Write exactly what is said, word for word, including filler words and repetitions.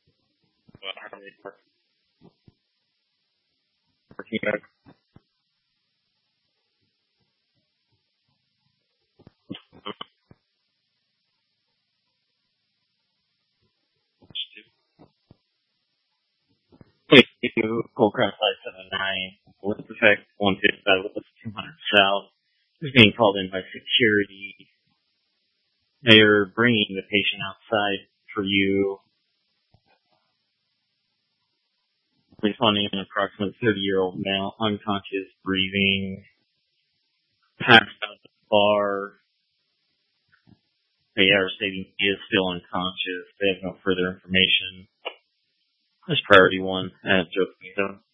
Well, how are they working out? Wait, you pull across five seven nine, with effect one fifty-five, with two hundred south. Is being called in by security. They're bringing the patient outside for you. Responding an approximately thirty-year-old male, unconscious, breathing, passed out at the bar. They are stating he is still unconscious. They have no further information. That's priority one at Joe Pinto.